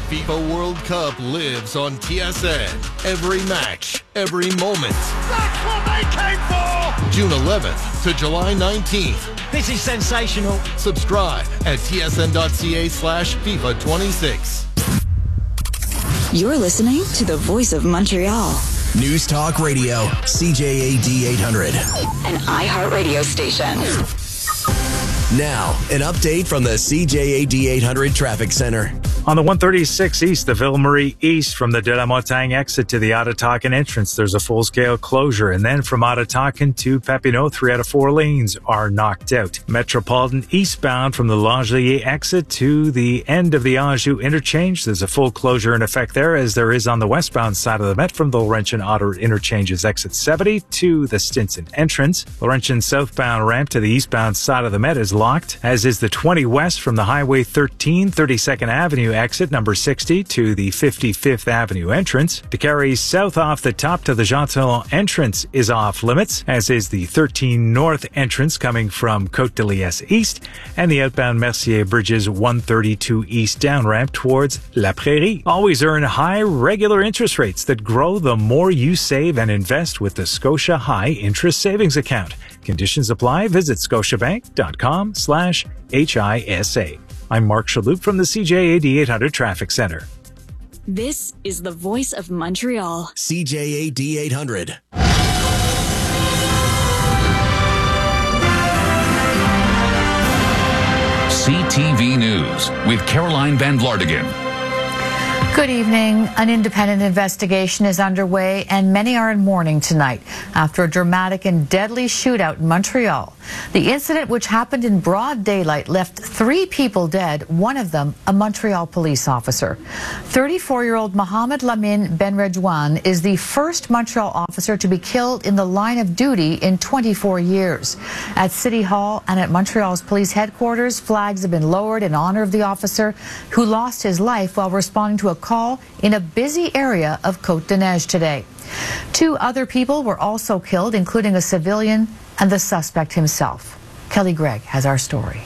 FIFA World Cup lives on TSN. Every match, every moment. That's what they came for! June 11th to July 19th. This is sensational. Subscribe at tsn.ca/FIFA26. You're listening to the Voice of Montreal. News Talk Radio, CJAD 800. An iHeartRadio station. Now, an update from the CJAD 800 Traffic Center. On the 136 East, the Ville Marie East from the De La Montagne exit to the Ottawakan entrance, there's a full-scale closure. And then from Ottawakan to Papineau, 3 out of 4 lanes are knocked out. Metropolitan eastbound from the Langelier exit to the end of the Anjou interchange, there's a full closure in effect there, as there is on the westbound side of the Met from the Laurentian Ottawa interchanges exit 70 to the Stinson entrance. Laurentian southbound ramp to the eastbound side of the Met is locked, as is the 20 west from the Highway 13, 32nd Avenue exit number 60 to the 55th Avenue entrance. To carry south off the top to the Jean Talon entrance is off limits, as is the 13 north entrance coming from Côte de Liesse East, and the outbound Mercier Bridges 132 east down ramp towards La Prairie. Always earn high regular interest rates that grow the more you save and invest with the Scotia High Interest Savings Account. Conditions apply. Visit scotiabank.com/HISA. I'm Mark Shalhoub from the CJAD 800 Traffic Center. This is the Voice of Montreal. CJAD 800. CTV News with Caroline Van Vlartigan. Good evening. An independent investigation is underway, and many are in mourning tonight after a dramatic and deadly shootout in Montreal. The incident, which happened in broad daylight, left 3 people dead, one of them a Montreal police officer. 34-year-old Mohamed Lamine Benredouane is the first Montreal officer to be killed in the line of duty in 24 years. At City Hall and at Montreal's police headquarters, flags have been lowered in honor of the officer who lost his life while responding to a call in a busy area of Côte-des-Neiges today. 2 other people were also killed, including a civilian and the suspect himself. Kelly Gregg has our story.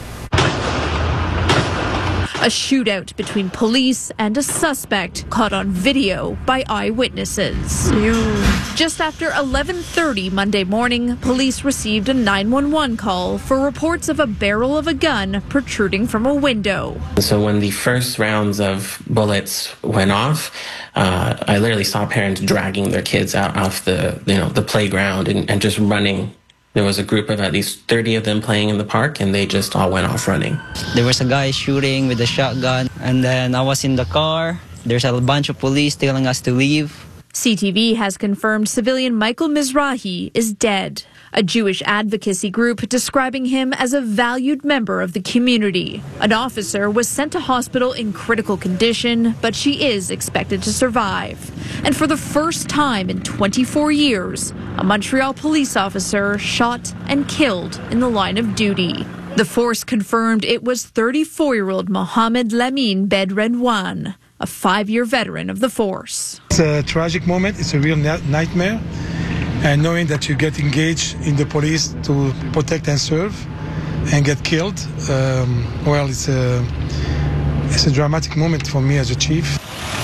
A shootout between police and a suspect caught on video by eyewitnesses. Just after 11:30 Monday morning, police received a 911 call for reports of a barrel of a gun protruding from a window. So when the first rounds of bullets went off, I literally saw parents dragging their kids out off the playground and just running. There was a group of at least 30 of them playing in the park, and they just all went off running. There was a guy shooting with a shotgun, and then I was in the car. There's a bunch of police telling us to leave. CTV has confirmed civilian Michael Mizrahi is dead. A Jewish advocacy group describing him as a valued member of the community. An officer was sent to hospital in critical condition, but she is expected to survive. And for the first time in 24 years, a Montreal police officer shot and killed in the line of duty. The force confirmed it was 34-year-old Mohamed Lamine Benredouane, a 5-year veteran of the force. It's a tragic moment. It's a real nightmare. And knowing that you get engaged in the police to protect and serve and get killed, it's a dramatic moment for me as a chief.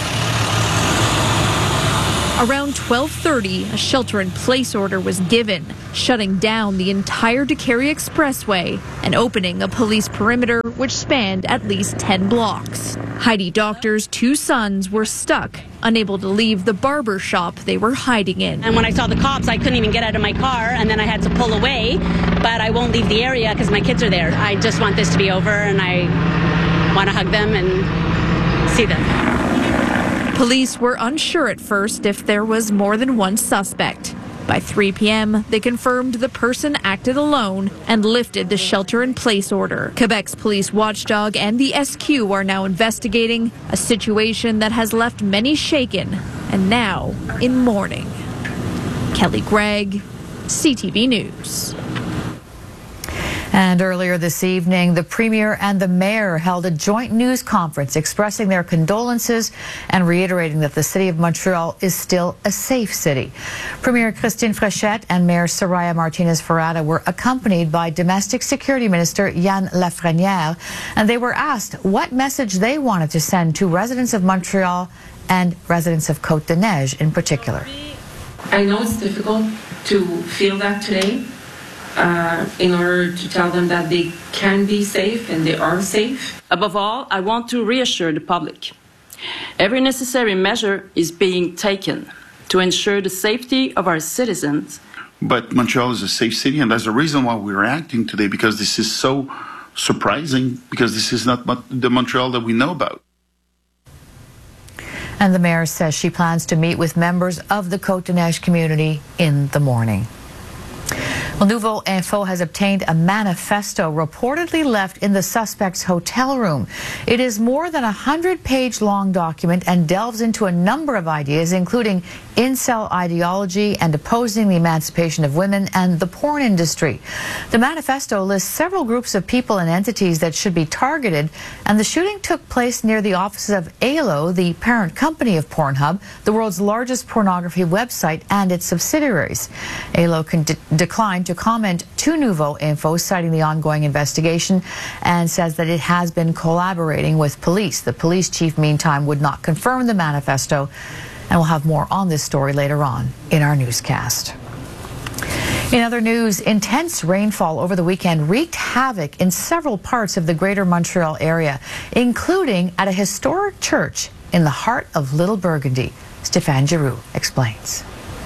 Around 12:30, a shelter-in-place order was given, shutting down the entire Décarie Expressway and opening a police perimeter which spanned at least 10 blocks. Heidi Doctor's 2 sons were stuck, unable to leave the barber shop they were hiding in. And when I saw the cops, I couldn't even get out of my car, and then I had to pull away, but I won't leave the area because my kids are there. I just want this to be over, and I want to hug them and see them. Police were unsure at first if there was more than one suspect. By 3 p.m., they confirmed the person acted alone and lifted the shelter-in-place order. Quebec's police watchdog and the SQ are now investigating a situation that has left many shaken and now in mourning. Kelly Gregg, CTV News. And earlier this evening, the Premier and the Mayor held a joint news conference expressing their condolences and reiterating that the City of Montreal is still a safe city. Premier Christine Fréchette and Mayor Soraya Martinez-Ferrada were accompanied by Domestic Security Minister Yann Lafrenière, and they were asked what message they wanted to send to residents of Montreal and residents of Côte-des-Neiges in particular. I know it's difficult to feel that today. In order to tell them that they can be safe and they are safe. Above all, I want to reassure the public. Every necessary measure is being taken to ensure the safety of our citizens. But Montreal is a safe city, and that's the reason why we're acting today, because this is so surprising, because this is not the Montreal that we know about. And the mayor says she plans to meet with members of the Côte-des-Neiges community in the morning. Well, Nouveau Info has obtained a manifesto reportedly left in the suspect's hotel room. It is more than a 100-page long document and delves into a number of ideas, including incel ideology and opposing the emancipation of women and the porn industry. The manifesto lists several groups of people and entities that should be targeted, and the shooting took place near the offices of ALO, the parent company of Pornhub, the world's largest pornography website, and its subsidiaries. ALO declined to comment to Nouveau Info, citing the ongoing investigation, and says that it has been collaborating with police. The police chief, meantime, would not confirm the manifesto, and we'll have more on this story later on in our newscast. In other news, intense rainfall over the weekend wreaked havoc in several parts of the greater Montreal area, including at a historic church in the heart of Little Burgundy. Stéphane Giroux explains.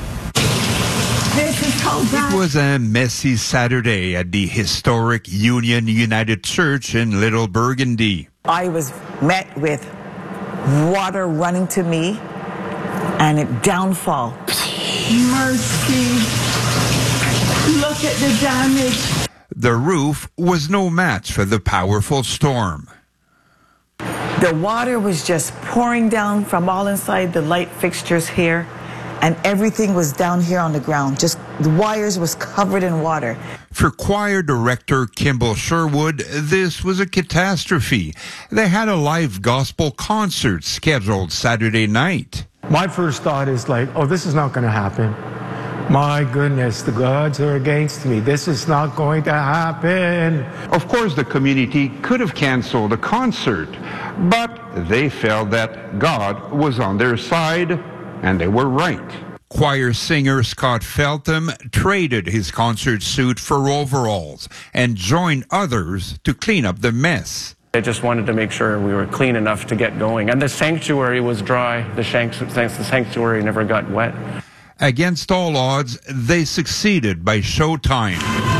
It was a messy Saturday at the historic Union United Church in Little Burgundy. I was met with water running to me and a downfall. Mercy. Look at the damage. The roof was no match for the powerful storm. The water was just pouring down from all inside the light fixtures here, and everything was down here on the ground. Just the wires was covered in water. For choir director Kimball Sherwood, this was a catastrophe. They had a live gospel concert scheduled Saturday night. My first thought is like, oh, this is not going to happen. My goodness, the gods are against me. This is not going to happen. Of course, the community could have canceled the concert, but they felt that God was on their side, and they were right. Choir singer Scott Feltham traded his concert suit for overalls and joined others to clean up the mess. I just wanted to make sure we were clean enough to get going. And the sanctuary was dry. The sanctuary never got wet. Against all odds, they succeeded by showtime.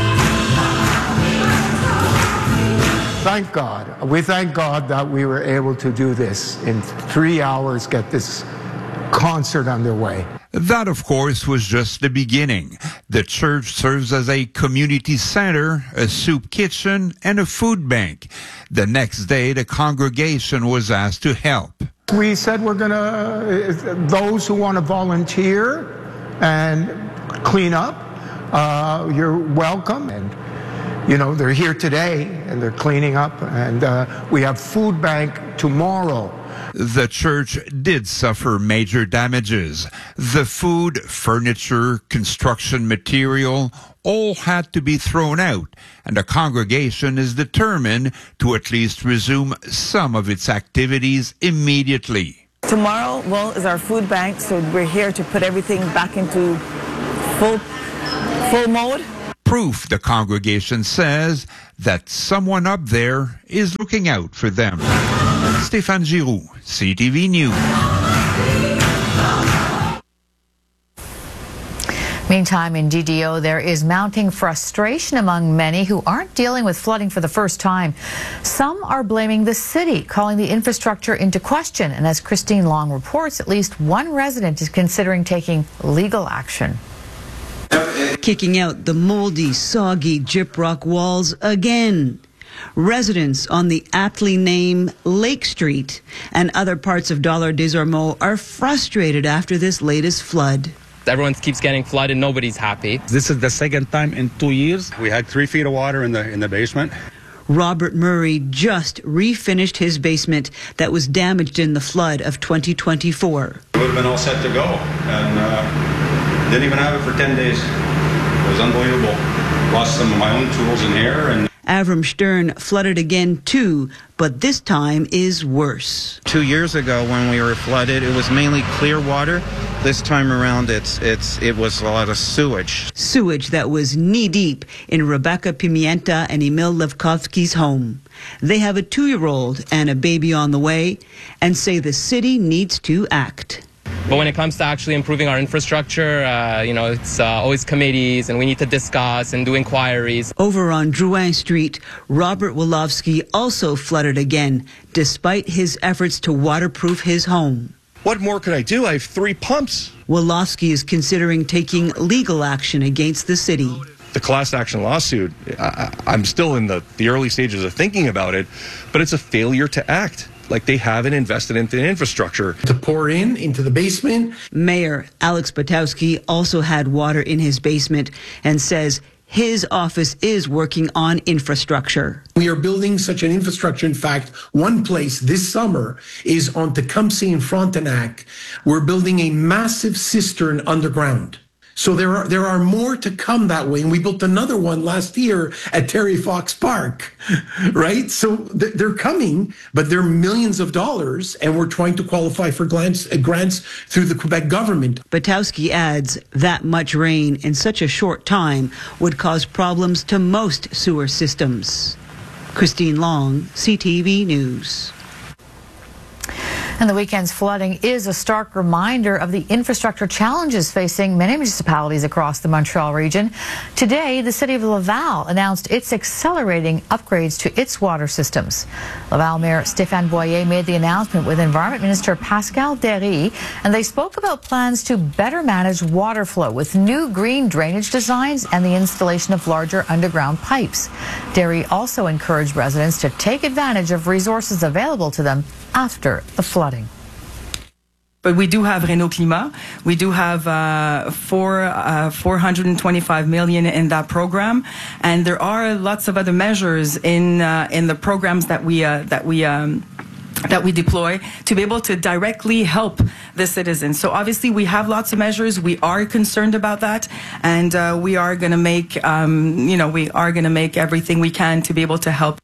Thank God. We thank God that we were able to do this in 3 hours, get this concert underway. That, of course, was just the beginning. The church serves as a community center, a soup kitchen, and a food bank. The next day, the congregation was asked to help. We said we're going to, those who want to volunteer and clean up, you're welcome. And, you know, they're here today and they're cleaning up. And we have food bank tomorrow. The church did suffer major damages. The food, furniture, construction material all had to be thrown out, and the congregation is determined to at least resume some of its activities immediately. Tomorrow, well, is our food bank, so we're here to put everything back into full mode. Proof, the congregation says, that someone up there is looking out for them. Stéphane Giroux, CTV News. Meantime, in DDO, there is mounting frustration among many who aren't dealing with flooding for the first time. Some are blaming the city, calling the infrastructure into question. And as Christine Long reports, at least one resident is considering taking legal action. Kicking out the moldy, soggy gyprock walls again. Residents on the aptly named Lake Street and other parts of Dollard des Ormeaux are frustrated after this latest flood. everyone keeps getting flooded. Nobody's happy. This is the second time in 2 years. We had 3 feet of water in the basement. Robert Murray just refinished his basement that was damaged in the flood of 2024. We would have been all set to go, and didn't even have it for 10 days. It was unbelievable. Lost some of my own tools in here. And Avram Stern flooded again too, but this time is worse. 2 years ago when we were flooded, it was mainly clear water. This time around, it was a lot of sewage. Sewage that was knee-deep in Rebecca Pimienta and Emil Levkovsky's home. They have a 2-year-old and a baby on the way and say the city needs to act. But when it comes to actually improving our infrastructure, it's always committees, and we need to discuss and do inquiries. Over on Drouin Street, Robert Wolofsky also flooded again, despite his efforts to waterproof his home. What more could I do? I have 3 pumps. Wolofsky is considering taking legal action against the city. The class action lawsuit, I'm still in the early stages of thinking about it, but it's a failure to act. Like they haven't invested into the infrastructure. To pour into the basement. Mayor Alex Batowski also had water in his basement and says his office is working on infrastructure. We are building such an infrastructure. In fact, one place this summer is on Tecumseh in Frontenac. We're building a massive cistern underground. So there are more to come that way. And we built another one last year at Terry Fox Park, right? So they're coming, but they're millions of dollars, and we're trying to qualify for grants through the Quebec government. Batowski adds that much rain in such a short time would cause problems to most sewer systems. Christine Long, CTV News. And the weekend's flooding is a stark reminder of the infrastructure challenges facing many municipalities across the Montreal region. Today, the city of Laval announced it's accelerating upgrades to its water systems. Laval Mayor Stéphane Boyer made the announcement with Environment Minister Pascal Derry, and they spoke about plans to better manage water flow with new green drainage designs and the installation of larger underground pipes. Derry also encouraged residents to take advantage of resources available to them after the flooding. But we do have Renault Climat. We do have 425 million in that program, and there are lots of other measures in the programs that we deploy to be able to directly help the citizens. So obviously we have lots of measures. We are concerned about that, and we are going to make everything we can to be able to help.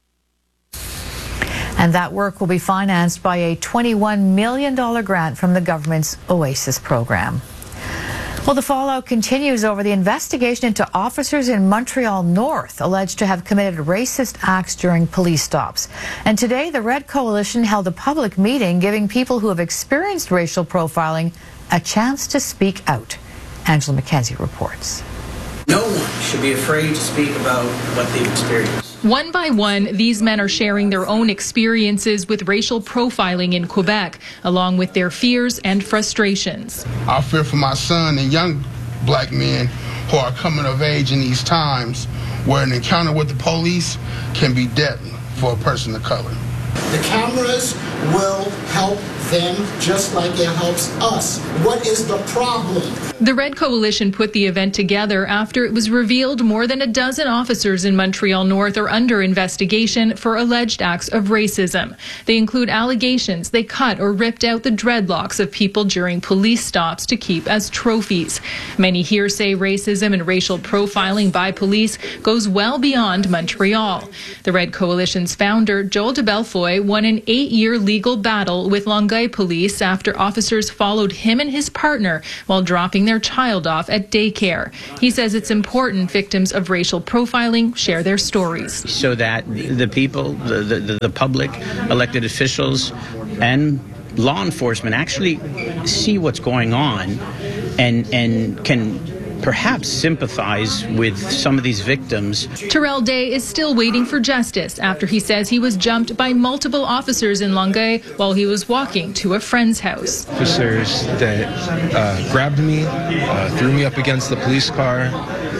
And that work will be financed by a $21 million grant from the government's OASIS program. Well, the fallout continues over the investigation into officers in Montreal North alleged to have committed racist acts during police stops. And today, the Red Coalition held a public meeting giving people who have experienced racial profiling a chance to speak out. Angela McKenzie reports. No one should be afraid to speak about what they've experienced. One by one, these men are sharing their own experiences with racial profiling in Quebec, along with their fears and frustrations. I fear for my son and young black men who are coming of age in these times where an encounter with the police can be deadly for a person of color. The cameras will help them just like it helps us. What is the problem? The Red Coalition put the event together after it was revealed more than a dozen officers in Montreal North are under investigation for alleged acts of racism. They include allegations they cut or ripped out the dreadlocks of people during police stops to keep as trophies. Many here say racism and racial profiling by police goes well beyond Montreal. The Red Coalition's founder, Joel de Belfoy, won an 8-year legal battle with Longueuil police after officers followed him and his partner while dropping their child off at daycare. He says it's important victims of racial profiling share their stories. So that the people, the public, elected officials, and law enforcement actually see what's going on and can perhaps sympathize with some of these victims. Terrell Day is still waiting for justice after he says he was jumped by multiple officers in Longueuil while he was walking to a friend's house. Officers that grabbed me, threw me up against the police car,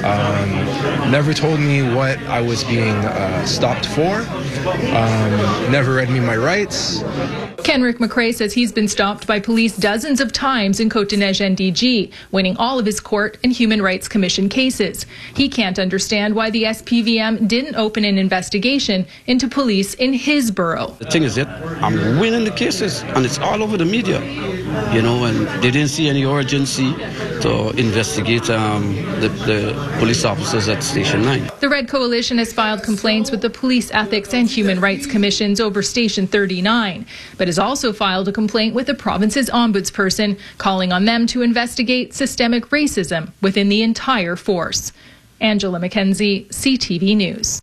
never told me what I was being stopped for, never read me my rights. Kenrick McRae says he's been stopped by police dozens of times in Côte-de-Neiges-NDG, winning all of his court and Human Rights Commission cases. He can't understand why the SPVM didn't open an investigation into police in his borough. The thing is that I'm winning the cases, and it's all over the media, you know, and they didn't see any urgency to investigate the police officers at Station 9. The Red Coalition has filed complaints with the Police Ethics and Human Rights Commissions over Station 39, but has also filed a complaint with the province's ombudsperson, calling on them to investigate systemic racism within the entire force. Angela McKenzie, CTV News.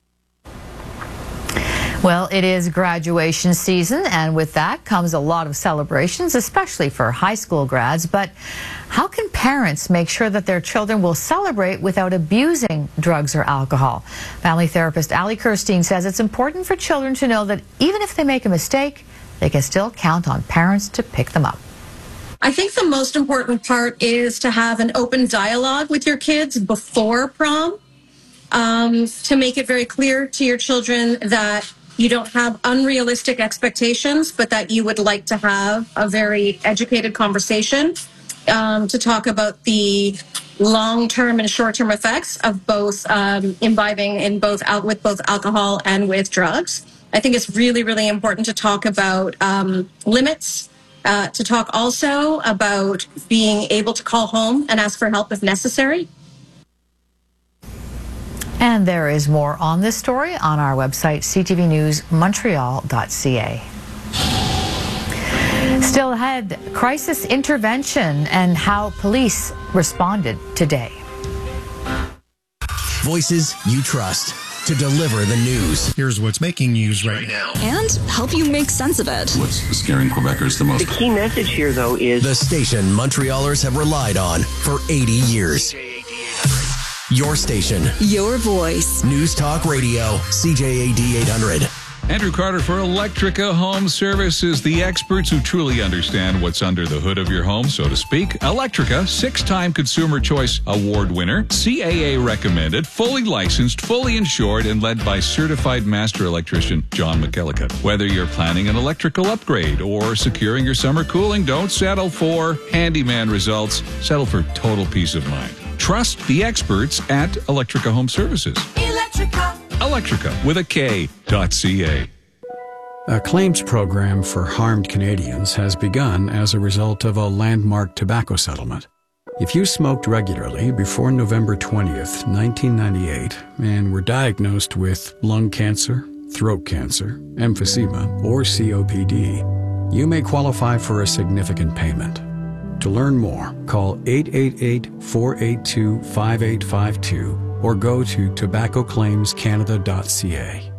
Well, it is graduation season, and with that comes a lot of celebrations, especially for high school grads. But how can parents make sure that their children will celebrate without abusing drugs or alcohol? Family therapist Ali Kirstein says it's important for children to know that even if they make a mistake, they can still count on parents to pick them up. I think the most important part is to have an open dialogue with your kids before prom, to make it very clear to your children that you don't have unrealistic expectations, but that you would like to have a very educated conversation to talk about the long-term and short-term effects of both imbibing in with both alcohol and with drugs. I think it's really, really important to talk about limits, to talk also about being able to call home and ask for help if necessary. And there is more on this story on our website, ctvnewsmontreal.ca. Still ahead, crisis intervention and how police responded today. Voices you trust to deliver the news. Here's what's making news right now. And help you make sense of it. What's scaring Quebecers the most? The key message here, though, is the station Montrealers have relied on for 80 years. Your station. Your voice. News Talk Radio, CJAD 800. Andrew Carter for Electrica Home Services, the experts who truly understand what's under the hood of your home, so to speak. Electrica, 6-time Consumer Choice Award winner, CAA recommended, fully licensed, fully insured, and led by certified master electrician John McKellicut. Whether you're planning an electrical upgrade or securing your summer cooling, don't settle for handyman results. Settle for total peace of mind. Trust the experts at Electrica Home Services. Electrica. Electrica with a K.ca. A claims program for harmed Canadians has begun as a result of a landmark tobacco settlement. If you smoked regularly before November 20th, 1998, and were diagnosed with lung cancer, throat cancer, emphysema, or COPD, you may qualify for a significant payment. To learn more, call 888-482-5852 or go to tobaccoclaimscanada.ca.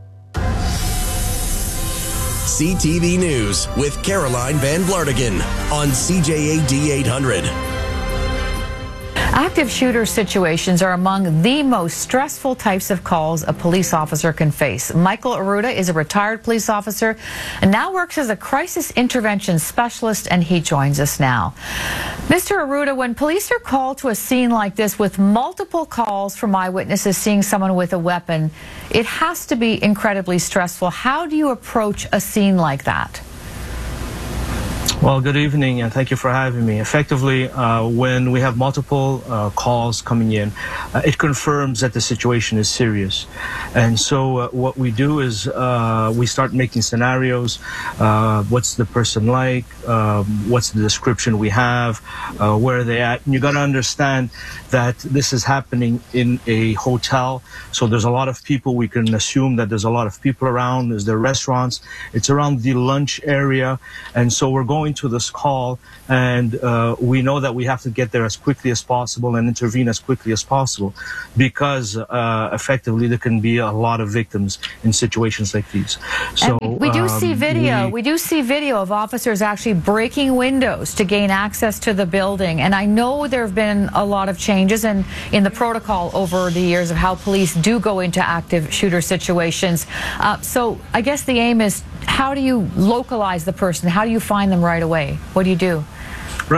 CTV News with Caroline Van Vlartigan on CJAD 800. Active shooter situations are among the most stressful types of calls a police officer can face. Michael Aruda is a retired police officer and now works as a crisis intervention specialist, and he joins us now. Mr. Aruda, when police are called to a scene like this with multiple calls from eyewitnesses seeing someone with a weapon, it has to be incredibly stressful. How do you approach a scene like that? Well, good evening, and thank you for having me. Effectively, when we have multiple calls coming in, it confirms that the situation is serious. And so what we do is we start making scenarios. What's the person like? What's the description we have? Where are they at? And you got to understand that this is happening in a hotel. So there's a lot of people. We can assume that there's a lot of people around. There's the restaurants. It's around the lunch area. And so we're going to this call, and we know that we have to get there as quickly as possible and intervene as quickly as possible, because effectively there can be a lot of victims in situations like these. So and we do see video. We do see video of officers actually breaking windows to gain access to the building. And I know there have been a lot of changes in the protocol over the years of how police do go into active shooter situations. So I guess the aim is, how do you localize the person? How do you find them right away? What do you do?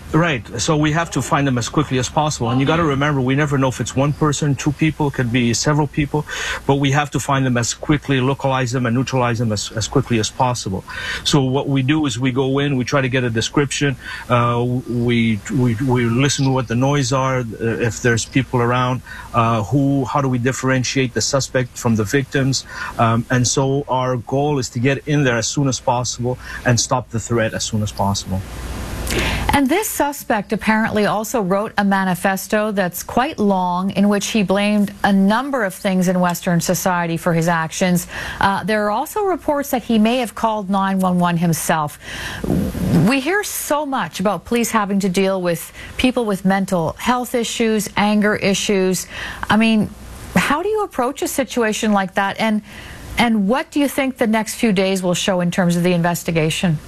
Right. So we have to find them as quickly as possible. And you got to remember, we never know if it's one person, two people, it could be several people, but we have to find them as quickly, localize them and neutralize them as quickly as possible. So what we do is we go in, we try to get a description, we listen to what the noise are, if there's people around, how do we differentiate the suspect from the victims? And so our goal is to get in there as soon as possible and stop the threat as soon as possible. And this suspect apparently also wrote a manifesto that's quite long in which he blamed a number of things in Western society for his actions. There are also reports that he may have called 911 himself. We hear so much about police having to deal with people with mental health issues, anger issues. I mean, how do you approach a situation like that? And what do you think the next few days will show in terms of the investigation?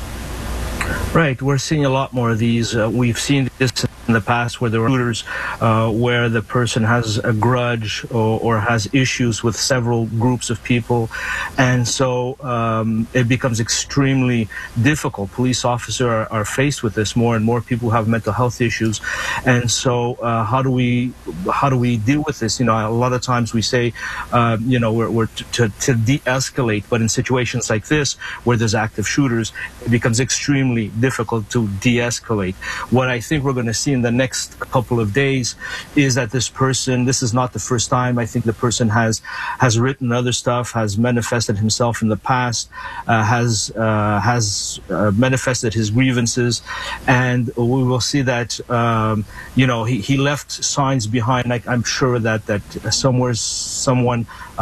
Right, we're seeing a lot more of these. We've seen this in the past where there were shooters where the person has a grudge or has issues with several groups of people. And so it becomes extremely difficult. Police officers are faced with this. More and more people have mental health issues. And so how do we deal with this? You know, a lot of times we say, you know, we're to de-escalate. But in situations like this, where there's active shooters, it becomes extremely difficult to de-escalate. What I think we're going to see in the next couple of days is that this is not the first time. I think the person has written other stuff, has manifested himself in the past, has manifested his grievances, and we will see that you know, he left signs behind. I'm sure that somewhere someone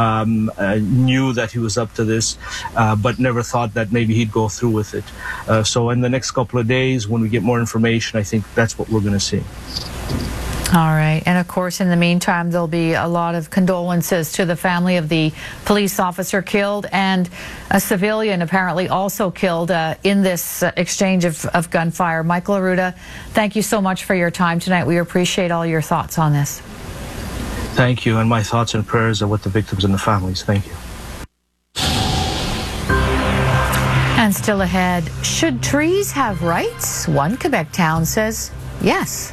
knew that he was up to this, but never thought that maybe he'd go through with it. So in the next couple of days, when we get more information, I think that's what we're going to see. All right. And of course, in the meantime, there'll be a lot of condolences to the family of the police officer killed and a civilian apparently also killed in this exchange of gunfire. Michael Arruda, thank you so much for your time tonight. We appreciate all your thoughts on this. Thank you. And my thoughts and prayers are with the victims and the families. Thank you. And still ahead, should trees have rights? One Quebec town says yes.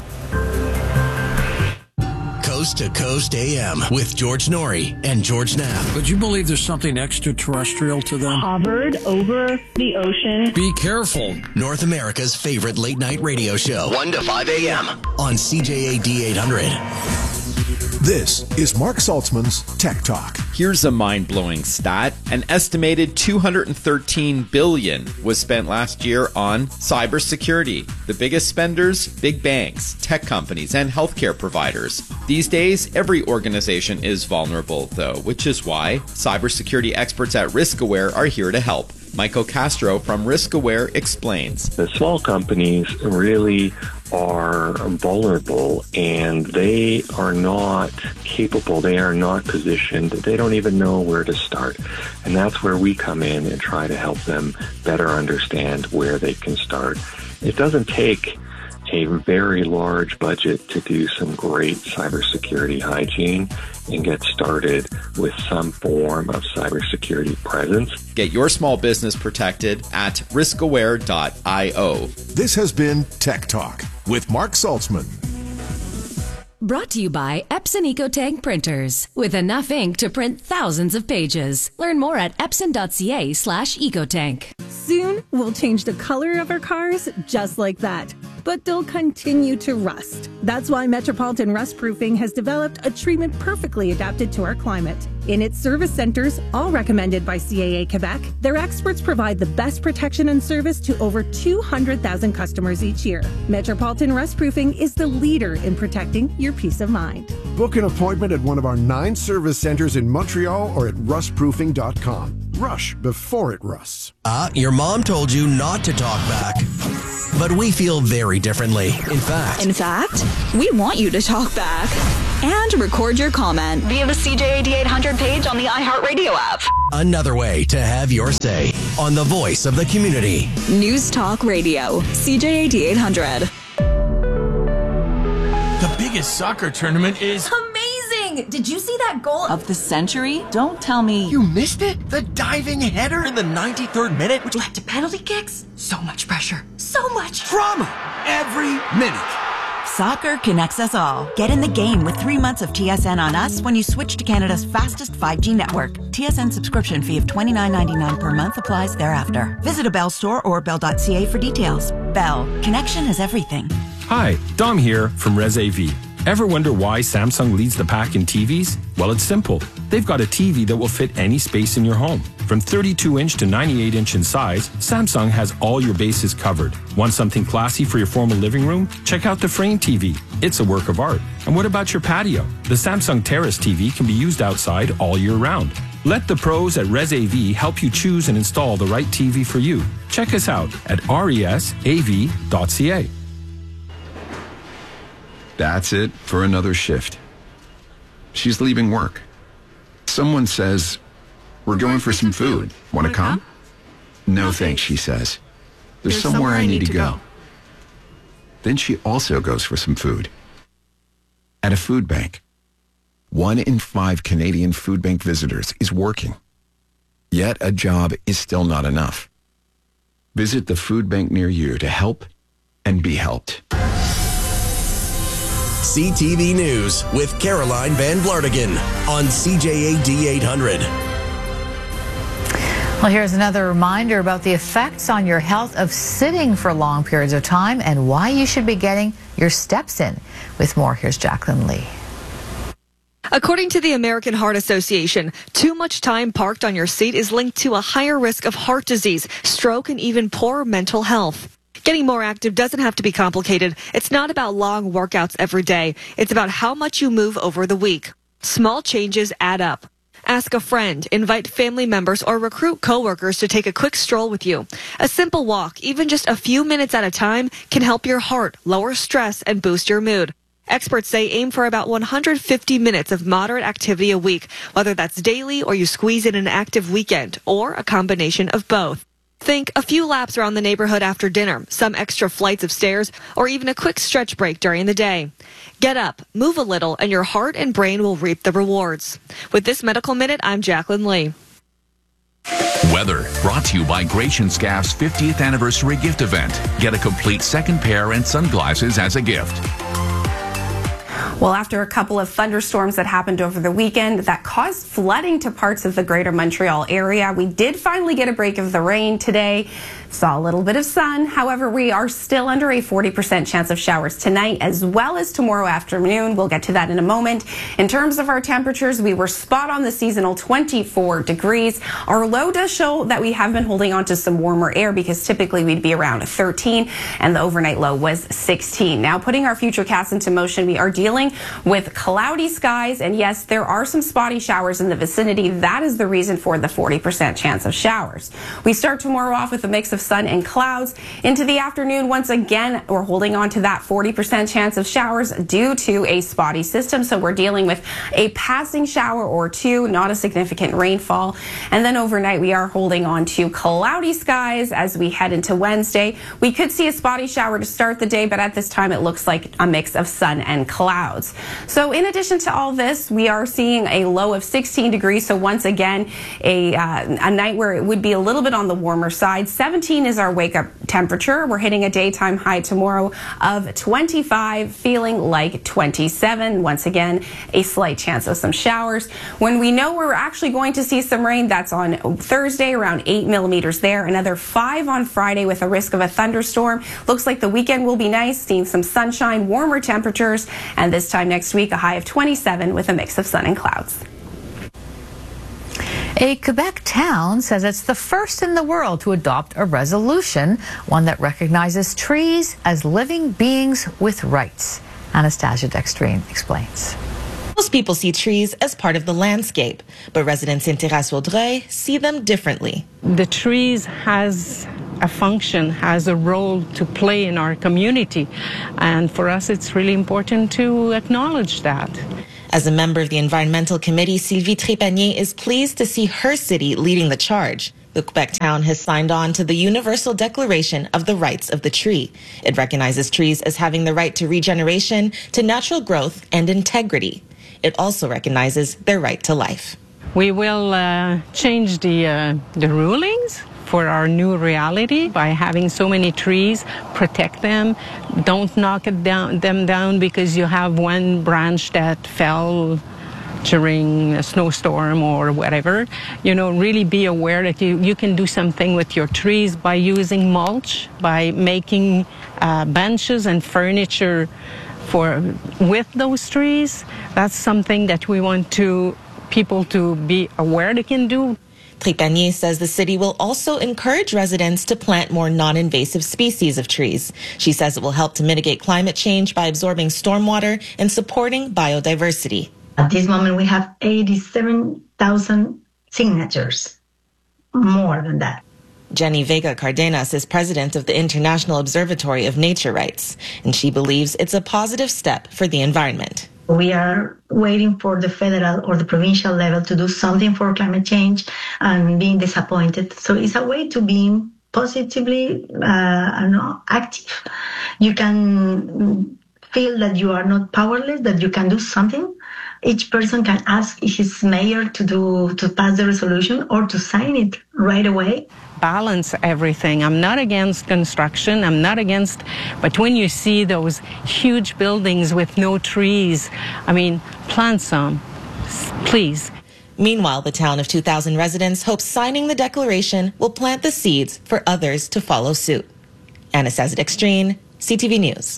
Coast to Coast AM with George Norrie and George Knapp. Would you believe there's something extraterrestrial to them? Hovered over the ocean. Be careful. North America's favorite late night radio show, 1 to 5 a.m. on CJAD 800. This is Mark Saltzman's Tech Talk. Here's a mind-blowing stat. An estimated $213 billion was spent last year on cybersecurity. The biggest spenders, big banks, tech companies, and healthcare providers. These days, every organization is vulnerable, though, which is why cybersecurity experts at RiskAware are here to help. Michael Castro from RiskAware explains. The small companies really are vulnerable and they are not capable, they are not positioned, they don't even know where to start. And that's where we come in and try to help them better understand where they can start. It doesn't take a very large budget to do some great cybersecurity hygiene and get started with some form of cybersecurity presence. Get your small business protected at riskaware.io. This has been Tech Talk with Mark Saltzman. Brought to you by Epson EcoTank printers. With enough ink to print thousands of pages. Learn more at epson.ca/ecotank. Soon, we'll change the color of our cars just like that. But they'll continue to rust. That's why Metropolitan Rust Proofing has developed a treatment perfectly adapted to our climate. In its service centers, all recommended by CAA Quebec, their experts provide the best protection and service to over 200,000 customers each year. Metropolitan Rust Proofing is the leader in protecting your peace of mind. Book an appointment at one of our 9 service centers in Montreal or at rustproofing.com. Rush before it rusts. Your mom told you not to talk back. But we feel very differently. In fact, we want you to talk back and record your comment via the CJAD 800 page on the iHeartRadio app. Another way to have your say on the voice of the community. News Talk Radio, CJAD 800. The biggest soccer tournament is amazing! amazing! Did you see that goal of the century? Don't tell me. You missed it? The diving header in the 93rd minute, which led to penalty kicks? So much pressure. So much drama every minute. Soccer connects us all. Get in the game with 3 months of TSN on us when you switch to Canada's fastest 5G network. TSN subscription fee of $29.99 per month applies thereafter. Visit a Bell store or bell.ca for details. Bell. Connection is everything. Hi, Dom here from ResAV. Ever wonder why Samsung leads the pack in TVs? Well, it's simple. They've got a TV that will fit any space in your home. From 32-inch to 98-inch in size, Samsung has all your bases covered. Want something classy for your formal living room? Check out the Frame TV. It's a work of art. And what about your patio? The Samsung Terrace TV can be used outside all year round. Let the pros at ResAV help you choose and install the right TV for you. Check us out at resav.ca. That's it for another shift. She's leaving work. Someone says, "We're going for some food. Want to come?" No thanks, she says. There's somewhere I need to go. Then she also goes for some food. At a food bank. 1 in 5 Canadian food bank visitors is working. Yet a job is still not enough. Visit the food bank near you to help and be helped. CTV News with Caroline Van Blartigan on CJAD 800. Well, here's another reminder about the effects on your health of sitting for long periods of time and why you should be getting your steps in. With more, here's Jacqueline Lee. According to the American Heart Association, too much time parked on your seat is linked to a higher risk of heart disease, stroke, and even poor mental health. Getting more active doesn't have to be complicated. It's not about long workouts every day. It's about how much you move over the week. Small changes add up. Ask a friend, invite family members, or recruit coworkers to take a quick stroll with you. A simple walk, even just a few minutes at a time, can help your heart, lower stress, and boost your mood. Experts say aim for about 150 minutes of moderate activity a week, whether that's daily or you squeeze in an active weekend, or a combination of both. Think a few laps around the neighborhood after dinner, some extra flights of stairs, or even a quick stretch break during the day. Get up, move a little, and your heart and brain will reap the rewards. With this Medical Minute, I'm Jacqueline Lee. Weather brought to you by Gratian Scaff's 50th anniversary gift event. Get a complete second pair and sunglasses as a gift. Well, after a couple of thunderstorms that happened over the weekend that caused flooding to parts of the greater Montreal area, we did finally get a break of the rain today. Saw a little bit of sun. However, we are still under a 40% chance of showers tonight as well as tomorrow afternoon. We'll get to that in a moment. In terms of our temperatures, we were spot on the seasonal 24 degrees. Our low does show that we have been holding on to some warmer air because typically we'd be around 13 and the overnight low was 16. Now putting our futurecast into motion, we are dealing with cloudy skies, and yes, there are some spotty showers in the vicinity. That is the reason for the 40% chance of showers. We start tomorrow off with a mix of sun and clouds. Into the afternoon, once again, we're holding on to that 40% chance of showers due to a spotty system. So we're dealing with a passing shower or two, not a significant rainfall. And then overnight, we are holding on to cloudy skies as we head into Wednesday. We could see a spotty shower to start the day, but at this time, it looks like a mix of sun and clouds. So in addition to all this, we are seeing a low of 16 degrees. So once again, a night where it would be a little bit on the warmer side. 17 is our wake-up temperature. We're hitting a daytime high tomorrow of 25, feeling like 27. Once again, a slight chance of some showers. When we know we're actually going to see some rain, that's on Thursday, around 8 millimeters there. Another 5 on Friday with a risk of a thunderstorm. Looks like the weekend will be nice, seeing some sunshine, warmer temperatures, and this time next week, a high of 27 with a mix of sun and clouds. A Quebec town says it's the first in the world to adopt a resolution, one that recognizes trees as living beings with rights. Anastasia Dextrine explains. Most people see trees as part of the landscape, but residents in Terrasse-Vaudreuil see them differently. The trees has a function, has a role to play in our community, and for us it's really important to acknowledge that. As a member of the Environmental Committee, Sylvie Trépanier is pleased to see her city leading the charge. The Quebec town has signed on to the Universal Declaration of the Rights of the Tree. It recognizes trees as having the right to regeneration, to natural growth, and integrity. it also recognizes their right to life. We will change the rulings for our new reality by having so many trees. Protect them. Don't knock them down because you have one branch that fell during a snowstorm or whatever. Really be aware that you can do something with your trees by using mulch, by making benches and furniture with those trees. That's something that we want people to be aware they can do. Trépanier says the city will also encourage residents to plant more non-invasive species of trees. She says it will help to mitigate climate change by absorbing stormwater and supporting biodiversity. At this moment, we have 87,000 signatures, more than that. Jenny Vega Cardenas is president of the International Observatory of Nature Rights, and she believes it's a positive step for the environment. We are waiting for the federal or the provincial level to do something for climate change and being disappointed. So it's a way to be positively active. You can feel that you are not powerless, that you can do something. Each person can ask his mayor to pass the resolution or to sign it right away. Balance everything. I'm not against construction. I'm not against, but when you see those huge buildings with no trees, plant some, please. Meanwhile, the town of 2,000 residents hopes signing the declaration will plant the seeds for others to follow suit. Anastasia Dextrine, CTV News.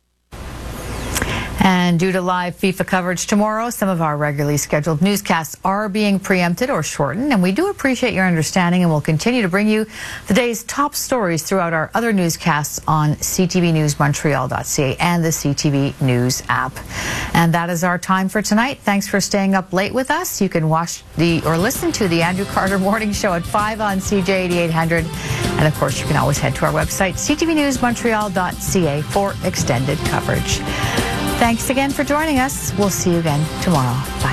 And due to live FIFA coverage tomorrow, some of our regularly scheduled newscasts are being preempted or shortened, and we do appreciate your understanding, and we'll continue to bring you the day's top stories throughout our other newscasts on ctvnewsmontreal.ca and the CTV News app. And that is our time for tonight. Thanks for staying up late with us. You can watch or listen to the Andrew Carter Morning Show at 5 on CJ 8800. And of course, you can always head to our website, ctvnewsmontreal.ca, for extended coverage. Thanks again for joining us. We'll see you again tomorrow. Bye.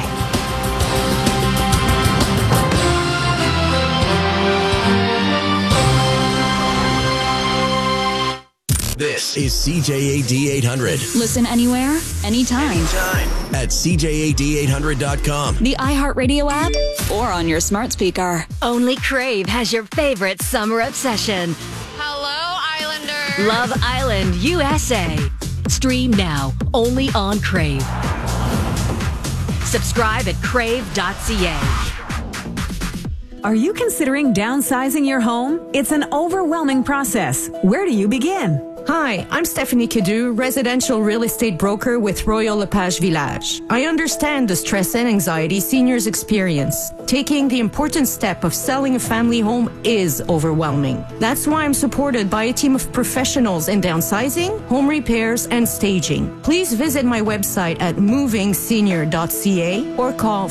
This is CJAD 800. Listen anywhere, anytime. At CJAD800.com. The iHeartRadio app or on your smart speaker. Only Crave has your favorite summer obsession. Hello, Islander. Love Island, USA. Stream now, only on Crave. Subscribe at crave.ca. Are you considering downsizing your home? It's an overwhelming process. Where do you begin? Hi, I'm Stephanie Kidu, residential real estate broker with Royal Lepage Village. I understand the stress and anxiety seniors experience. Taking the important step of selling a family home is overwhelming. That's why I'm supported by a team of professionals in downsizing, home repairs, and staging. Please visit my website at movingsenior.ca or call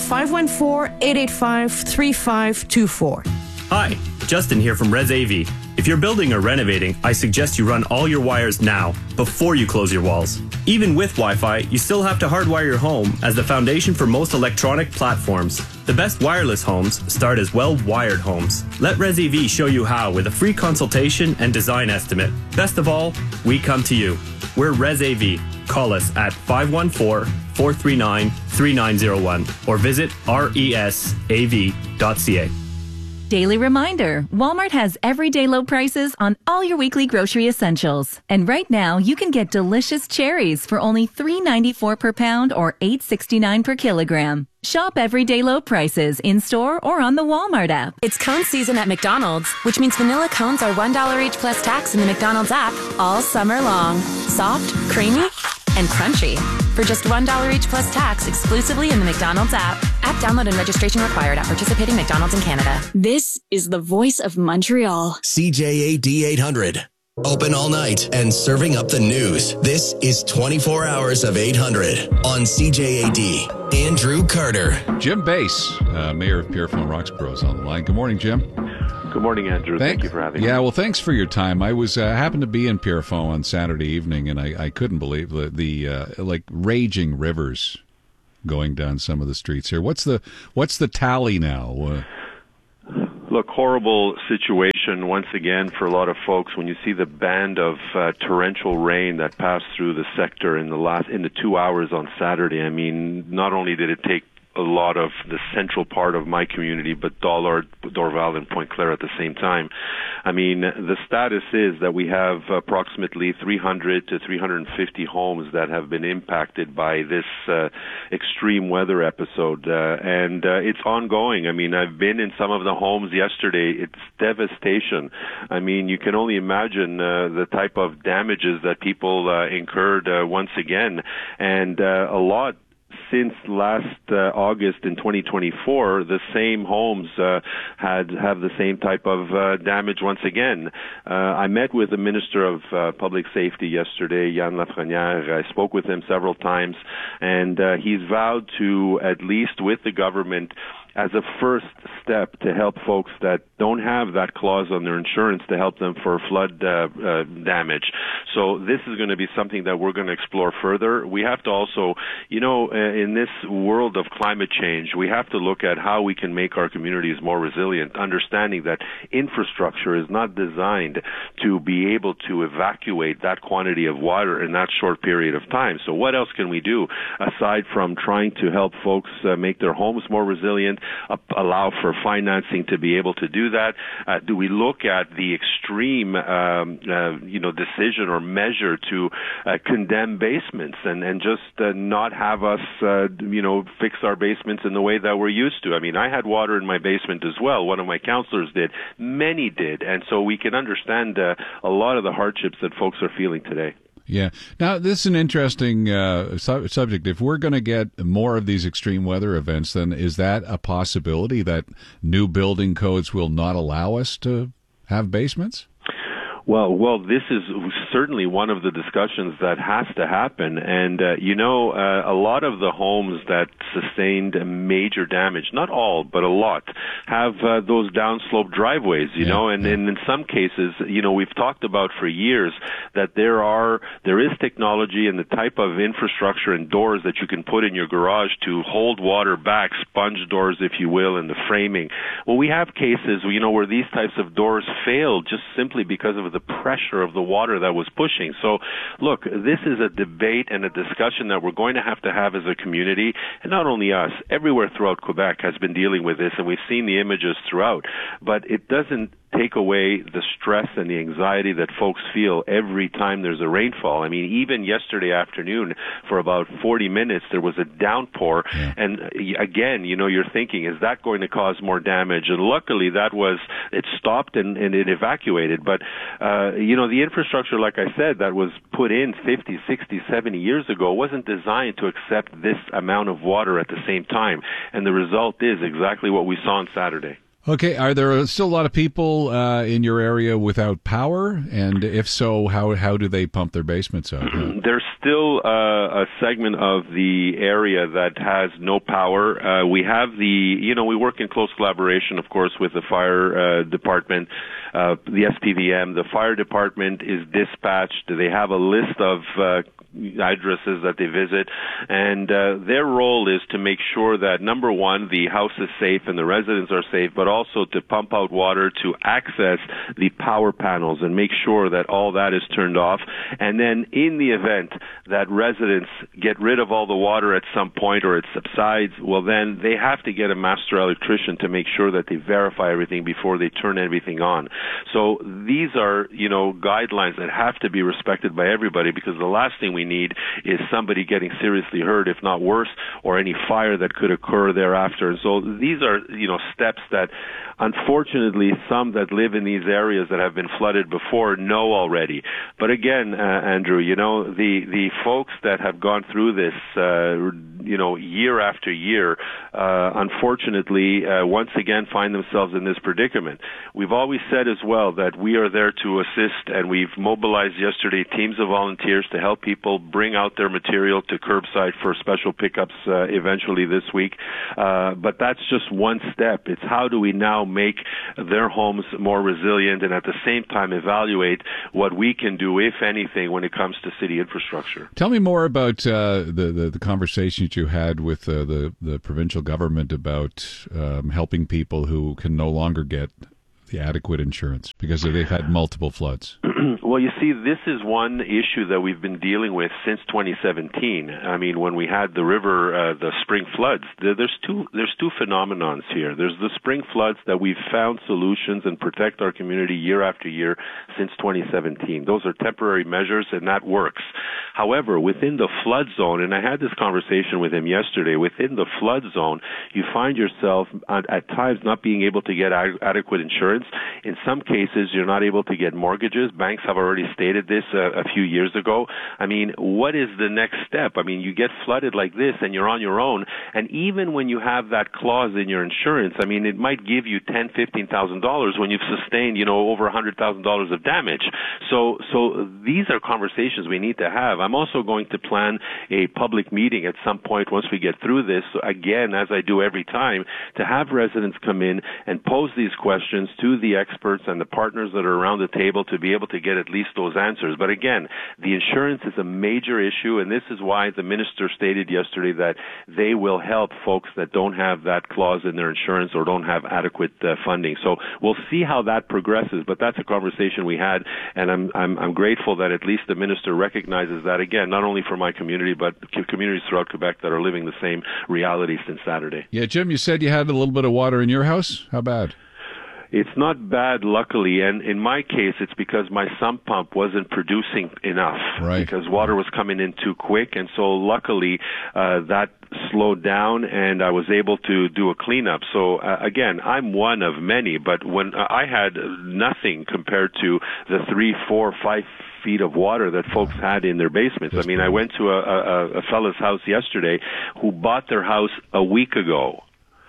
514-885-3524. Hi, Justin here from Res AV. If you're building or renovating, I suggest you run all your wires now, before you close your walls. Even with Wi-Fi, you still have to hardwire your home as the foundation for most electronic platforms. The best wireless homes start as well-wired homes. Let Res AV show you how with a free consultation and design estimate. Best of all, we come to you. We're Res AV. Call us at 514-439-3901 or visit resav.ca. Daily reminder, Walmart has everyday low prices on all your weekly grocery essentials. And right now, you can get delicious cherries for only $3.94 per pound or $8.69 per kilogram. Shop everyday low prices in-store or on the Walmart app. It's cone season at McDonald's, which means vanilla cones are $1 each plus tax in the McDonald's app all summer long. Soft, creamy, and crunchy. For just $1 each plus tax exclusively in the McDonald's app. App download and registration required at participating McDonald's in Canada. This is the voice of Montreal. CJAD 800. Open all night and serving up the news. This is 24 hours of 800 on CJAD. Andrew Carter. Jim Bass, Mayor of Pierrefonds Roxborough, is on the line. Good morning, Jim. Good morning, Andrew. Thank you for having me. Yeah, well, thanks for your time. I was happened to be in Pierrefonds on Saturday evening, and I couldn't believe the like raging rivers going down some of the streets here. What's the tally now? Look, horrible situation once again for a lot of folks when you see the band of torrential rain that passed through the sector in the 2 hours on Saturday. I mean, not only did it take a lot of the central part of my community, but Dollard, Dorval, and Pointe-Claire at the same time. I mean, the status is that we have approximately 300 to 350 homes that have been impacted by this extreme weather episode, and it's ongoing. I mean, I've been in some of the homes yesterday. It's devastation. I mean, you can only imagine the type of damages that people incurred once again, and a lot since last August in 2024, the same homes have the same type of damage once again. I met with the Minister of Public Safety yesterday, Yann Lafrenière. I spoke with him several times, and he's vowed to, at least with the government, as a first step to help folks that don't have that clause on their insurance to help them for flood damage. So this is going to be something that we're going to explore further. We have to also, in this world of climate change, we have to look at how we can make our communities more resilient, understanding that infrastructure is not designed to be able to evacuate that quantity of water in that short period of time. So what else can we do aside from trying to help folks make their homes more resilient, allow for financing to be able to do that? Do we look at the extreme, decision or measure to condemn basements and just not have us, fix our basements in the way that we're used to? I mean, I had water in my basement as well. One of my counselors did. Many did. And so we can understand a lot of the hardships that folks are feeling today. Yeah. Now, this is an interesting subject. If we're going to get more of these extreme weather events, then is that a possibility that new building codes will not allow us to have basements? Well, this is certainly one of the discussions that has to happen. And, a lot of the homes that sustained major damage, not all, but a lot, have those downslope driveways, and in some cases, we've talked about for years that there is technology and the type of infrastructure and doors that you can put in your garage to hold water back, sponge doors, if you will, and the framing. Well, we have cases, where these types of doors fail just simply because of the pressure of the water that was pushing. So, look, this is a debate and a discussion that we're going to have as a community, and not only us, everywhere throughout Quebec has been dealing with this, and we've seen the images throughout, but it doesn't take away the stress and the anxiety that folks feel every time there's a rainfall. I mean, even yesterday afternoon, for about 40 minutes, there was a downpour, and again, you're thinking, is that going to cause more damage? And luckily, it stopped and it evacuated. But, the infrastructure, like I said, that was put in 50, 60, 70 years ago wasn't designed to accept this amount of water at the same time. And the result is exactly what we saw on Saturday. Okay, are there still a lot of people in your area without power? And if so, how do they pump their basements up? There's still a segment of the area that has no power. We have we work in close collaboration, of course, with the fire department, the SPVM. The fire department is dispatched. They have a list of addresses that they visit, and their role is to make sure that, number one, the house is safe and the residents are safe, but also to pump out water to access the power panels and make sure that all that is turned off. And then in the event that residents get rid of all the water at some point or it subsides, well, then they have to get a master electrician to make sure that they verify everything before they turn everything on. So these are, guidelines that have to be respected by everybody, because the last thing we need is somebody getting seriously hurt, if not worse, or any fire that could occur thereafter. And so these are, steps that unfortunately some that live in these areas that have been flooded before know already. But again, Andrew, the folks that have gone through this, year after year, unfortunately, once again find themselves in this predicament. We've always said as well that we are there to assist, and we've mobilized yesterday teams of volunteers to help people bring out their material to curbside for special pickups eventually this week. But that's just one step. It's how do we now make their homes more resilient and at the same time evaluate what we can do, if anything, when it comes to city infrastructure. Tell me more about the conversation that you had with the provincial government about helping people who can no longer get the adequate insurance because they've had multiple floods? Well, you see, this is one issue that we've been dealing with since 2017. I mean, when we had the spring floods, there's two phenomenons here. There's the spring floods that we've found solutions and protect our community year after year since 2017. Those are temporary measures, and that works. However, within the flood zone, and I had this conversation with him yesterday, within the flood zone, you find yourself at times not being able to get adequate insurance. In some cases, you're not able to get mortgages. Banks have already stated this a few years ago. I mean, what is the next step? I mean, you get flooded like this and you're on your own. And even when you have that clause in your insurance, I mean, it might give you $10,000, $15,000 when you've sustained, over $100,000 of damage. So these are conversations we need to have. I'm also going to plan a public meeting at some point once we get through this, again, as I do every time, to have residents come in and pose these questions to the experts and the partners that are around the table to be able to get at least those answers. But again, the insurance is a major issue, and this is why the minister stated yesterday that they will help folks that don't have that clause in their insurance or don't have adequate funding. So we'll see how that progresses, but that's a conversation we had, and I'm grateful that at least the minister recognizes that, again, not only for my community, but communities throughout Quebec that are living the same reality since Saturday. Yeah, Jim, you said you had a little bit of water in your house. How bad? It's not bad, luckily, and in my case, it's because my sump pump wasn't producing enough, right, because water was coming in too quick, and so luckily that slowed down, and I was able to do a cleanup. So again, I'm one of many, but when I had nothing compared to the 3, 4, 5 feet of water that folks had in their basements. I mean, I went to a fellow's house yesterday who bought their house a week ago.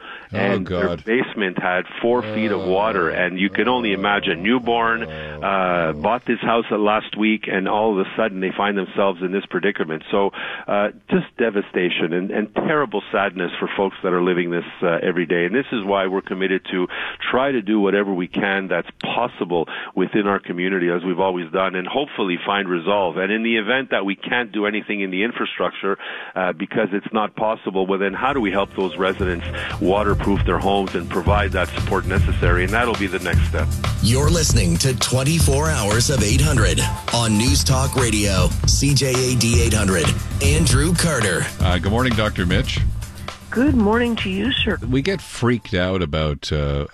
And their basement had 4 feet of water, and you can only imagine. Newborn, bought this house last week, and all of a sudden they find themselves in this predicament. So just devastation and terrible sadness for folks that are living this every day. And this is why we're committed to try to do whatever we can that's possible within our community, as we've always done, and hopefully find resolve. And in the event that we can't do anything in the infrastructure because it's not possible, well then how do we help those residents waterproof their homes and provide that support necessary? And that'll be the next step. You're listening to 24 Hours of 800 on News Talk Radio, CJAD 800. Andrew Carter. Good morning, Dr. Mitch. Good morning to you, sir. We get freaked out about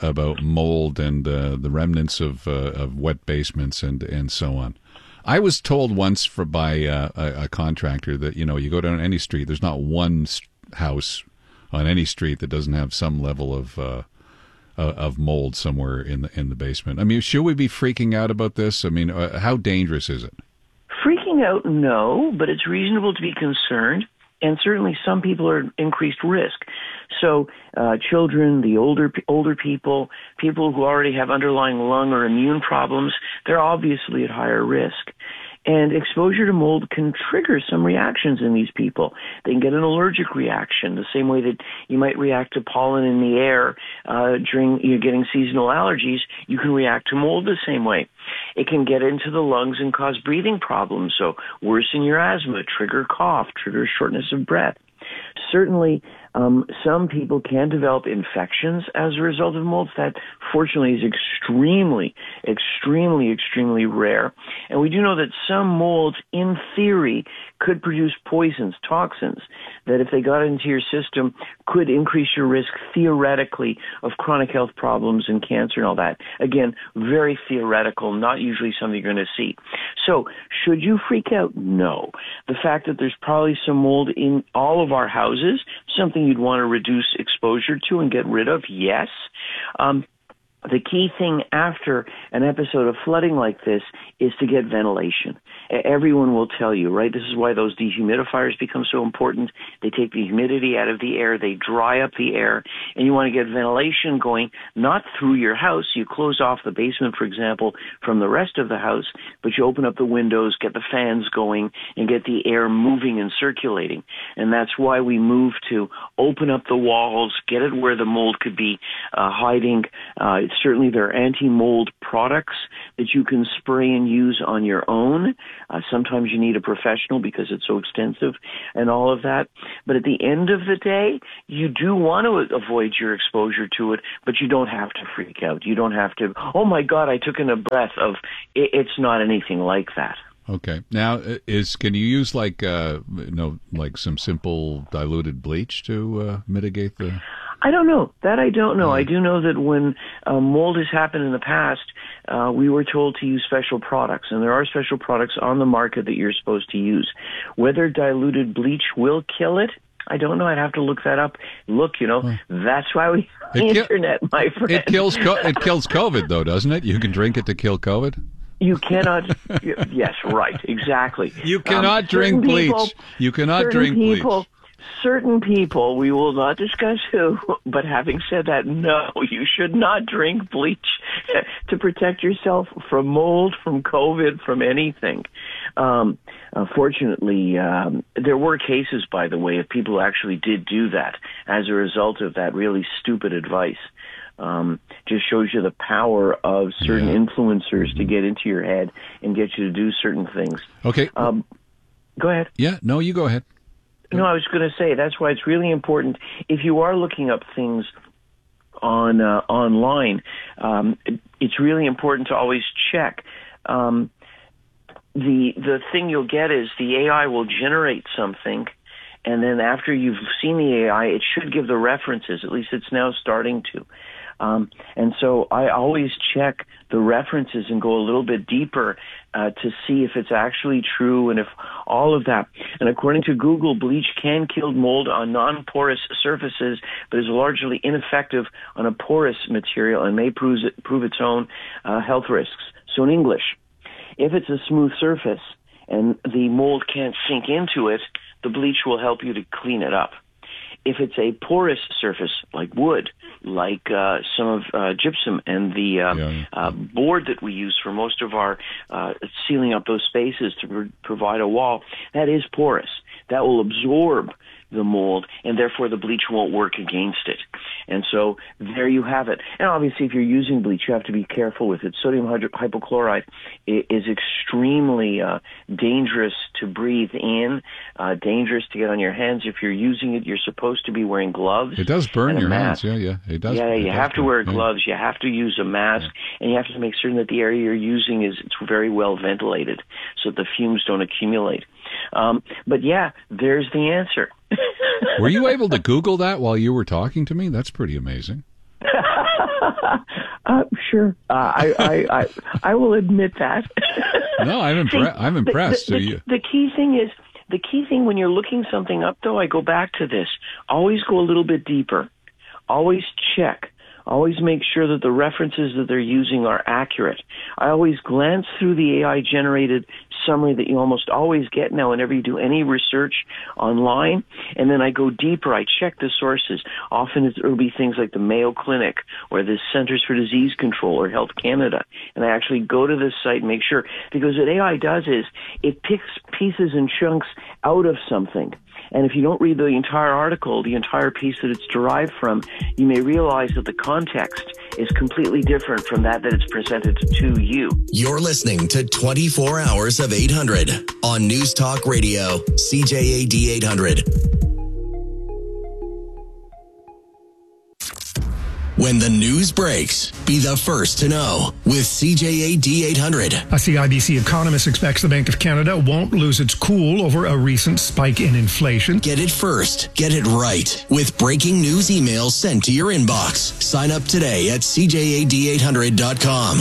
mold and the remnants of wet basements and so on. I was told once by a contractor that, you go down any street, there's not one house on any street that doesn't have some level of mold somewhere in the basement. I mean, should we be freaking out about this? I mean, how dangerous is it? Freaking out, no, but it's reasonable to be concerned, and certainly some people are at increased risk. So children, the older people who already have underlying lung or immune problems, they're obviously at higher risk. And exposure to mold can trigger some reactions in these people. They can get an allergic reaction, the same way that you might react to pollen in the air during you're getting seasonal allergies. You can react to mold the same way. It can get into the lungs and cause breathing problems, so worsen your asthma, trigger cough, trigger shortness of breath. Certainly, some people can develop infections as a result of molds. That, fortunately, is extremely, extremely, extremely rare. And we do know that some molds, in theory, could produce poisons, toxins, that if they got into your system could increase your risk, theoretically, of chronic health problems and cancer and all that. Again, very theoretical, not usually something you're going to see. So, should you freak out? No. The fact that there's probably some mold in all of our houses, something you'd want to reduce exposure to and get rid of, yes. The key thing after an episode of flooding like this is to get ventilation. Everyone will tell you, right? This is why those dehumidifiers become so important. They take the humidity out of the air. They dry up the air. And you want to get ventilation going, not through your house. You close off the basement, for example, from the rest of the house, but you open up the windows, get the fans going, and get the air moving and circulating. And that's why we move to open up the walls, get it where the mold could be hiding. It's Certainly there are anti-mold products that you can spray and use on your own. Sometimes you need a professional because it's so extensive and all of that. But at the end of the day, you do want to avoid your exposure to it, but you don't have to freak out. You don't have to, oh my God, I took in a breath of, it's not anything like that. Okay. Now, can you use like some simple diluted bleach to mitigate the? I don't know. That I don't know. I do know that when mold has happened in the past, we were told to use special products, and there are special products on the market that you're supposed to use. Whether diluted bleach will kill it, I don't know. I'd have to look that up. Look, that's why we have the internet, my friend. It kills COVID, though, doesn't it? You can drink it to kill COVID? You cannot. Yes, right, exactly. You cannot drink bleach. You cannot drink bleach. Certain people, we will not discuss who, but having said that, no, you should not drink bleach to protect yourself from mold, from COVID, from anything. Fortunately, there were cases, by the way, of people who actually did do that as a result of that really stupid advice. Just shows you the power of certain influencers to get into your head and get you to do certain things. Okay. Go ahead. Yeah, no, you go ahead. No, I was going to say that's why it's really important if you are looking up things on online. It's really important to always check. The thing you'll get is the AI will generate something, and then after you've seen the AI, it should give the references. At least it's now starting to. And so I always check the references and go a little bit deeper to see if it's actually true and if all of that. And according to Google, bleach can kill mold on non-porous surfaces, but is largely ineffective on a porous material and may prove its own health risks. So in English, if it's a smooth surface and the mold can't sink into it, the bleach will help you to clean it up. If it's a porous surface, like wood, like some of gypsum and the board that we use for most of our sealing up those spaces to provide a wall, that is porous. That will absorb the mold, and therefore the bleach won't work against it. And so there you have it. And obviously, if you're using bleach, you have to be careful with it. Sodium hypochlorite is extremely dangerous to breathe in, dangerous to get on your hands. If you're using it, you're supposed to be wearing gloves. It does burn your hands. Yeah, it does. Yeah, you have to wear gloves. You have to use a mask, and you have to make certain that the area you're using it's very well ventilated so that the fumes don't accumulate. But yeah, there's the answer. Were you able to Google that while you were talking to me? That's pretty amazing. Sure. I will admit that. No, I'm impressed. The key thing when you're looking something up, though, I go back to this. Always go a little bit deeper. Always check. Always make sure that the references that they're using are accurate. I always glance through the AI-generated summary that you almost always get now whenever you do any research online, and then I go deeper. I check the sources. Often it'll be things like the Mayo Clinic or the Centers for Disease Control or Health Canada, and I actually go to this site and make sure, because what AI does is it picks pieces and chunks out of something. And if you don't read the entire article, the entire piece that it's derived from, you may realize that the context is completely different from that it's presented to you. You're listening to 24 Hours of 800 on News Talk Radio, CJAD 800. When the news breaks, be the first to know with CJAD 800. A CIBC economist expects the Bank of Canada won't lose its cool over a recent spike in inflation. Get it first. Get it right. With breaking news emails sent to your inbox. Sign up today at CJAD800.com.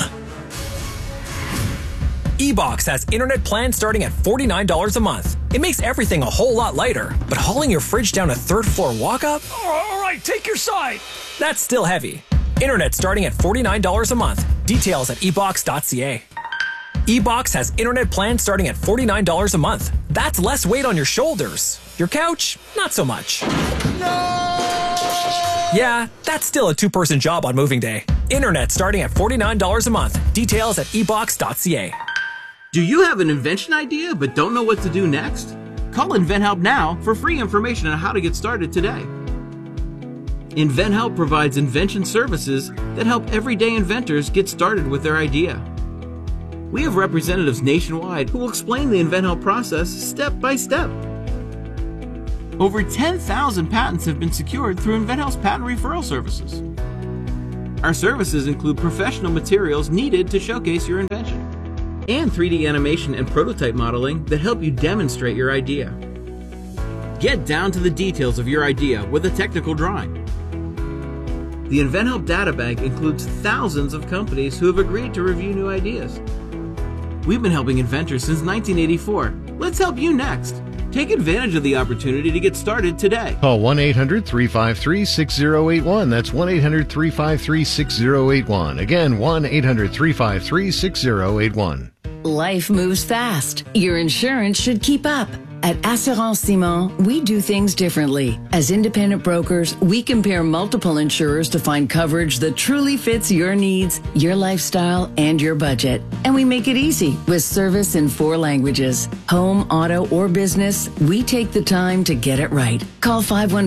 eBox has internet plans starting at $49 a month. It makes everything a whole lot lighter, but hauling your fridge down a third-floor walk-up? All right, take your side. That's still heavy. Internet starting at $49 a month. Details at ebox.ca. eBox has internet plans starting at $49 a month. That's less weight on your shoulders. Your couch, not so much. No! Yeah, that's still a two-person job on moving day. Internet starting at $49 a month. Details at ebox.ca. Do you have an invention idea but don't know what to do next? Call InventHelp now for free information on how to get started today. InventHelp provides invention services that help everyday inventors get started with their idea. We have representatives nationwide who will explain the InventHelp process step by step. Over 10,000 patents have been secured through InventHelp's patent referral services. Our services include professional materials needed to showcase your invention, and 3D animation and prototype modeling that help you demonstrate your idea. Get down to the details of your idea with a technical drawing. The InventHelp Databank includes thousands of companies who have agreed to review new ideas. We've been helping inventors since 1984. Let's help you next. Take advantage of the opportunity to get started today. Call 1-800-353-6081. That's 1-800-353-6081. Again, 1-800-353-6081. Life moves fast. Your insurance should keep up. At Assurance Simon, we do things differently. As independent brokers, we compare multiple insurers to find coverage that truly fits your needs, your lifestyle, and your budget. And we make it easy with service in 4 languages. Home, auto, or business, we take the time to get it right. Call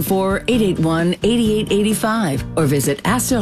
514-881-8885 or visit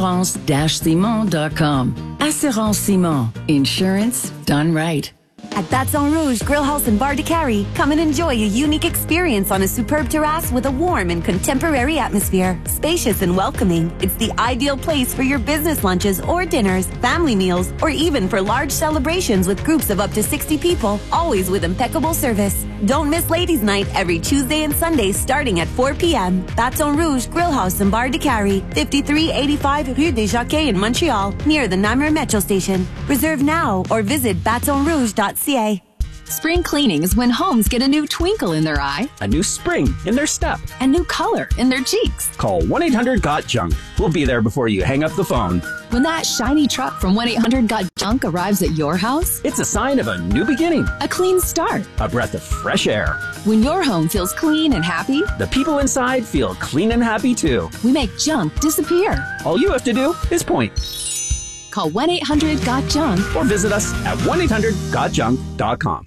assurance-simon.com. Assurance Simon. Insurance done right. At Baton Rouge Grill House and Bar de Carrie, come and enjoy a unique experience on a superb terrace with a warm and contemporary atmosphere. Spacious and welcoming, it's the ideal place for your business lunches or dinners, family meals, or even for large celebrations with groups of up to 60 people, always with impeccable service. Don't miss Ladies' Night every Tuesday and Sunday starting at 4 p.m. Baton Rouge Grill House and Bar de Carrie, 5385 Rue des Jockeys in Montreal, near the Namur Metro Station. Reserve now or visit batonrouge.ca. Spring cleaning is when homes get a new twinkle in their eye, a new spring in their step, a new color in their cheeks. Call 1-800-GOT-JUNK. We'll be there before you hang up the phone. When that shiny truck from 1-800-GOT-JUNK arrives at your house, it's a sign of a new beginning, a clean start, a breath of fresh air. When your home feels clean and happy, the people inside feel clean and happy too. We make junk disappear. All you have to do is point. Call 1-800-GOT-JUNK or visit us at 1-800-GOT-JUNK.com.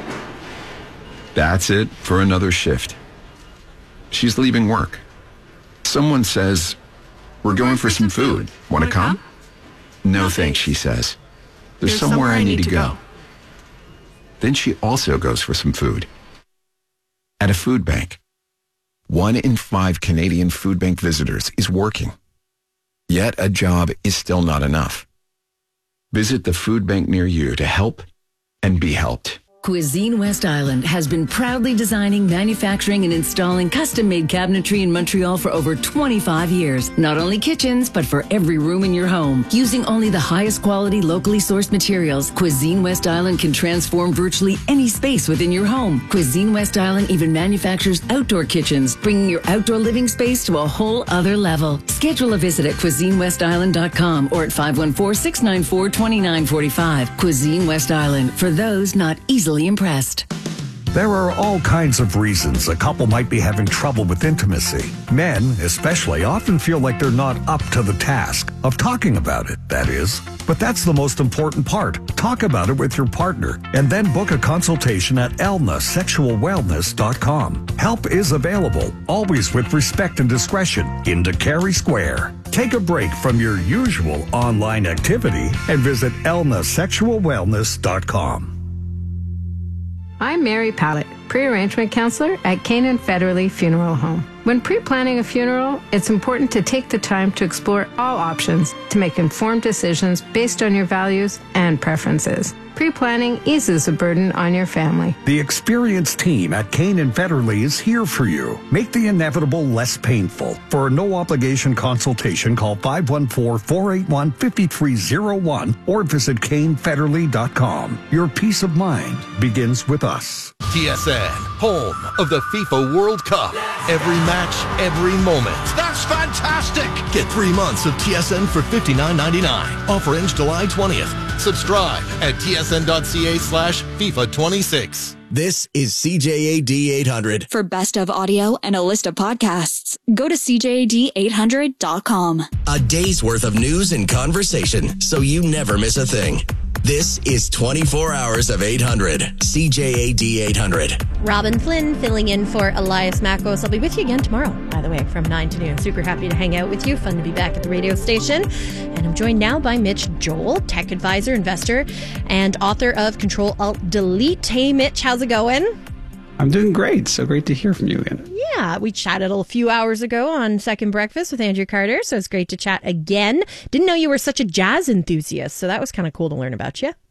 That's it for another shift. She's leaving work. Someone says, "We're going for some food. Want to come?" No thanks, she says. There's somewhere I need to go. Then she also goes for some food. At a food bank. 1 in 5 Canadian food bank visitors is working. Yet a job is still not enough. Visit the food bank near you to help and be helped. Cuisine West Island has been proudly designing, manufacturing, and installing custom-made cabinetry in Montreal for over 25 years. Not only kitchens, but for every room in your home. Using only the highest quality, locally sourced materials, Cuisine West Island can transform virtually any space within your home. Cuisine West Island even manufactures outdoor kitchens, bringing your outdoor living space to a whole other level. Schedule a visit at CuisineWestIsland.com or at 514-694-2945. Cuisine West Island, for those not easily impressed. There are all kinds of reasons a couple might be having trouble with intimacy. Men, especially, often feel like they're not up to the task of talking about it, that is. But that's the most important part. Talk about it with your partner and then book a consultation at elnasexualwellness.com. Help is available, always with respect and discretion, in Carrie Square. Take a break from your usual online activity and visit elnasexualwellness.com. I'm Mary Pallett, pre-arrangement counselor at Canaan Federally Funeral Home. When pre-planning a funeral, it's important to take the time to explore all options to make informed decisions based on your values and preferences. Pre-planning eases the burden on your family. The experienced team at Canaan Federally is here for you. Make the inevitable less painful. For a no-obligation consultation, call 514-481-5301 or visit canefederally.com. Your peace of mind begins with us. TSN, home of the FIFA World Cup. Every match, every moment. That's fantastic! Get 3 months of TSN for $59.99. Offer ends July 20th. Subscribe at tsn.ca/FIFA26. This is CJAD 800. For best of audio and a list of podcasts, go to CJAD800.com. A day's worth of news and conversation, so you never miss a thing. This is 24 Hours of 800. CJAD 800. Robin Flynn filling in for Elias Makos. I'll be with you again tomorrow, by the way, from 9 to noon. Super happy to hang out with you. Fun to be back at the radio station. And I'm joined now by Mitch Joel, tech advisor, investor, and author of Control-Alt-Delete. Hey, Mitch, how's it going? I'm doing great. So great to hear from you again. Yeah, we chatted a few hours ago on Second Breakfast with Andrew Carter, so it's great to chat again. Didn't know you were such a jazz enthusiast, so that was kind of cool to learn about you.